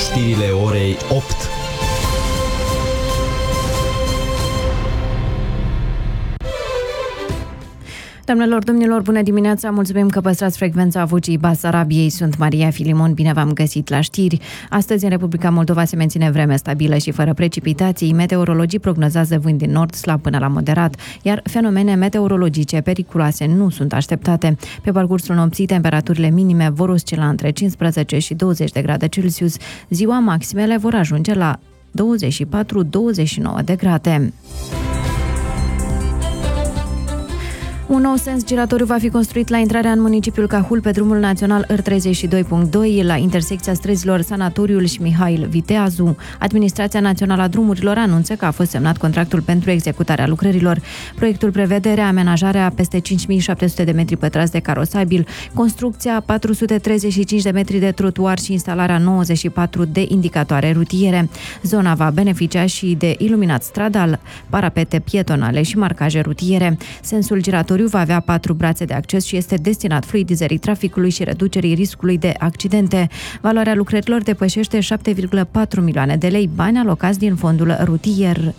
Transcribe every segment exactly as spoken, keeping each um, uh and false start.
știrile orei opt. Doamnelor, domnilor, bună dimineața! Mulțumim că păstrați frecvența Vocii Basarabiei. Sunt Maria Filimon, bine v-am găsit la știri. Astăzi, în Republica Moldova, se menține vreme stabilă și fără precipitații. Meteorologii prognozează vânt din nord slab până la moderat, iar fenomene meteorologice periculoase nu sunt așteptate. Pe parcursul nopții, temperaturile minime vor oscila între cincisprezece și douăzeci de grade Celsius. Ziua, maximele vor ajunge la douăzeci și patru - douăzeci și nouă de grade. Un nou sens giratoriu va fi construit la intrarea în municipiul Cahul pe drumul național R treizeci și doi punct doi, la intersecția străzilor Sanatoriul și Mihail Viteazu. Administrația Națională a Drumurilor anunță că a fost semnat contractul pentru executarea lucrărilor. Proiectul prevede reamenajarea peste cinci mii șapte sute de metri pătrați de carosabil, construcția patru sute treizeci și cinci de metri de trotuar și instalarea nouăzeci și patru de indicatoare rutiere. Zona va beneficia și de iluminat stradal, parapete pietonale și marcaje rutiere. Sensul giratoriu va avea patru brațe de acces și este destinat fluidizării traficului și reducerii riscului de accidente. Valoarea lucrărilor depășește șapte virgulă patru milioane de lei, bani alocați din fondul rutier.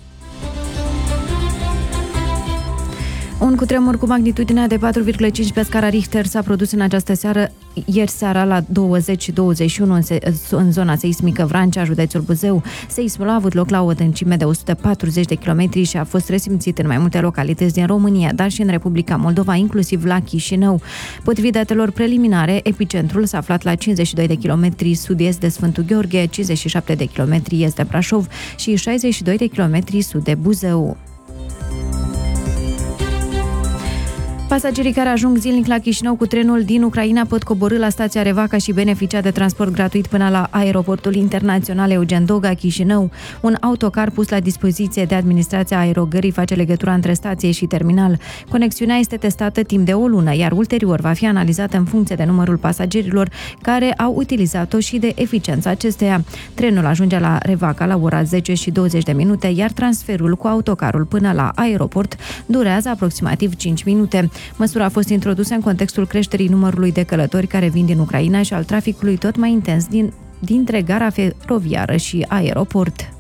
Un cutremur cu magnitudinea de patru virgulă cinci pe scara Richter s-a produs în această seară, ieri seara la douăzeci și douăzeci și unu în, se, în zona seismică Vrancea, județul Buzău. Seismul a avut loc la o adâncime de o sută patruzeci de kilometri și a fost resimțit în mai multe localități din România, dar și în Republica Moldova, inclusiv la Chișinău. Potrivit datelor preliminare, epicentrul s-a aflat la cincizeci și doi de kilometri sud-est de Sfântul Gheorghe, cincizeci și șapte de kilometri est de Brașov și șaizeci și doi de kilometri sud de Buzău. Pasagerii care ajung zilnic la Chișinău cu trenul din Ucraina pot coborî la stația Revaca și beneficia de transport gratuit până la aeroportul internațional Eugen Doga, Chișinău. Un autocar pus la dispoziție de administrația aerogării face legătura între stație și terminal. Conexiunea este testată timp de o lună, iar ulterior va fi analizată în funcție de numărul pasagerilor care au utilizat-o și de eficiența acesteia. Trenul ajunge la Revaca la ora zece și douăzeci de minute, iar transferul cu autocarul până la aeroport durează aproximativ cinci minute. Măsura a fost introdusă în contextul creșterii numărului de călători care vin din Ucraina și al traficului tot mai intens din, dintre gara feroviară și aeroport.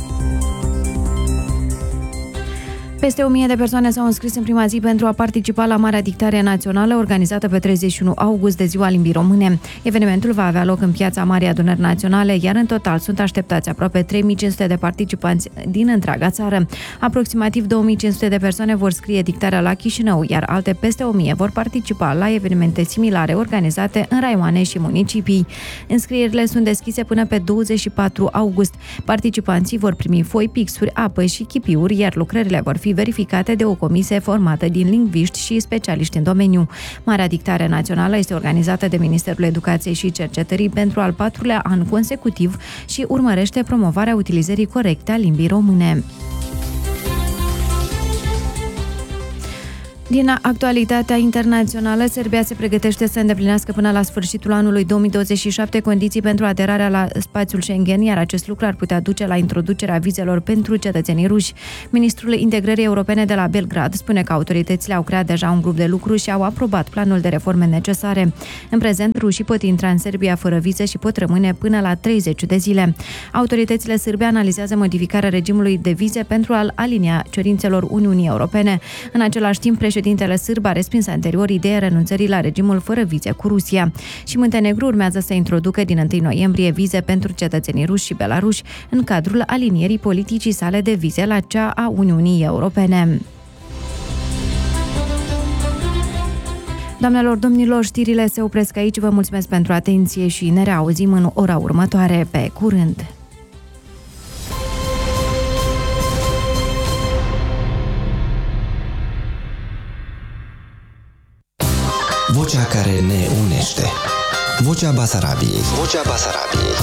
Peste o mie de persoane s-au înscris în prima zi pentru a participa la Marea Dictare Națională, organizată pe treizeci și unu august, de Ziua Limbii Române. Evenimentul va avea loc în Piața Marii Adunări Naționale, iar în total sunt așteptați aproape trei mii cinci sute de participanți din întreaga țară. Aproximativ două mii cinci sute de persoane vor scrie dictarea la Chișinău, iar alte peste o mie vor participa la evenimente similare organizate în raioane și municipii. Înscrierile sunt deschise până pe douăzeci și patru august. Participanții vor primi foi, pixuri, apă și chipiuri, iar lucrările vor fi verificate de o comisie formată din lingviști și specialiști în domeniu. Marea Dictare Națională este organizată de Ministerul Educației și Cercetării pentru al patrulea an consecutiv și urmărește promovarea utilizării corecte a limbii române. Din actualitatea internațională, Serbia se pregătește să îndeplinească până la sfârșitul anului două mii douăzeci și șapte condiții pentru aderarea la spațiul Schengen, iar acest lucru ar putea duce la introducerea vizelor pentru cetățenii ruși. Ministrul Integrării Europene de la Belgrad spune că autoritățile au creat deja un grup de lucru și au aprobat planul de reforme necesare. În prezent, rușii pot intra în Serbia fără vize și pot rămâne până la treizeci de zile. Autoritățile sârbe analizează modificarea regimului de vize pentru a-l alinia cerințelor Uniunii Europene. În același timp, președintele sârb a respins anterior ideea renunțării la regimul fără vize cu Rusia. Și Muntenegru urmează să introducă din întâi noiembrie vize pentru cetățenii ruși și belaruși în cadrul alinierii politicii sale de vize la cea a Uniunii Europene. Doamnelor, domnilor, știrile se opresc aici. Vă mulțumesc pentru atenție și ne reauzim în ora următoare. Pe curând! Vocea care ne unește. Vocea Basarabiei. Vocea Basarabiei.